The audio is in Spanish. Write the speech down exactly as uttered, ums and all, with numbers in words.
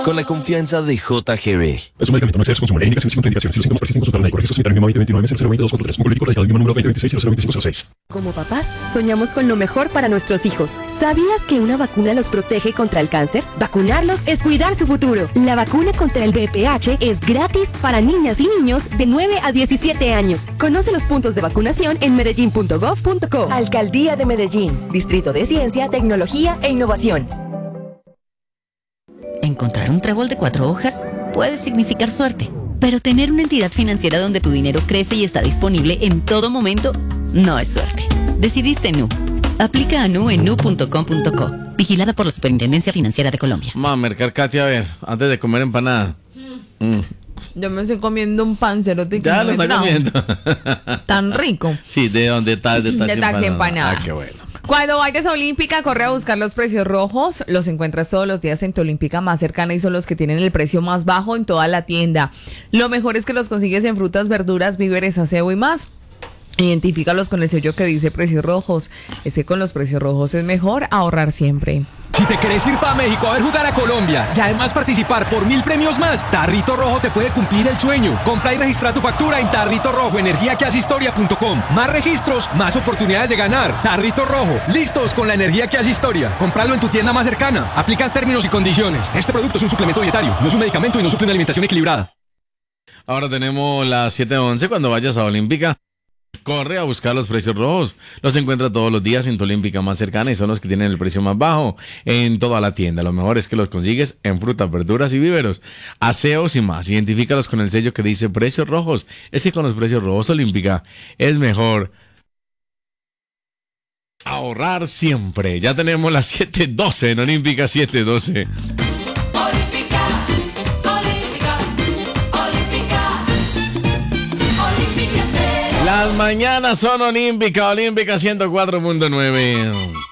con la confianza de J G B. Es un medicamento, no exceso de consumo. Indicación sin contraindicaciones. Si los síntomas persisten, consultar al médico. Registro sanitario veinte veintinueve cero veintidós cuarenta y tres. Oncológico radical número veinte veintiséis cero veinticinco cero seis. Como papás, soñamos con lo mejor para nuestros hijos. ¿Sabías que una vacuna los protege contra el cáncer? Vacunarlos es cuidar su futuro. La vacuna contra el V I H es gratis para niñas y niños de nueve a diecisiete años. Conoce los puntos de vacunación en medellín punto gov punto co. Alcaldía de Medellín, Distrito de Ciencia, Tecnología e Innovación. Encontrar un trébol de cuatro hojas puede significar suerte, pero tener una entidad financiera donde tu dinero crece y está disponible en todo momento no es suerte. Decidiste Nu. Aplica a Nu en nu punto com punto co. Vigilada por la Superintendencia Financiera de Colombia. Vamos a mercar, Katia, a ver, antes de comer empanada. Mm. Yo me estoy comiendo un pancerote que Ya no lo me está trajo. comiendo. Tan rico. Sí, de dónde está, de taxi, De taxi empanada. Ah, qué bueno. Cuando vayas a Olímpica, corre a buscar los precios rojos. Los encuentras todos los días en tu Olímpica más cercana y son los que tienen el precio más bajo en toda la tienda. Lo mejor es que los consigues en frutas, verduras, víveres, aseo y más. Identifícalos con el sello que dice precios rojos. Ese con los precios rojos es mejor ahorrar siempre. Si te querés ir para México a ver jugar a Colombia y además participar por mil premios más, Tarrito Rojo te puede cumplir el sueño. Compra y registra tu factura en Tarrito Rojo, energía que hace historia punto com. Más registros, más oportunidades de ganar. Tarrito Rojo, listos con la energía que hace historia. Compralo en tu tienda más cercana. Aplican términos y condiciones. Este producto es un suplemento dietario, no es un medicamento y no suple una alimentación equilibrada. Ahora tenemos las siete once. Cuando vayas a Olímpica, corre a buscar los precios rojos. Los encuentras todos los días en tu Olímpica más cercana y son los que tienen el precio más bajo en toda la tienda. Lo mejor es que los consigues en frutas, verduras y víveros, aseos y más. Identifícalos con el sello que dice precios rojos. Es que con los precios rojos Olímpica es mejor ahorrar siempre. Ya tenemos las siete doce en Olímpica siete doce. Las mañanas son Olímpica, Olímpica ciento cuatro punto nueve.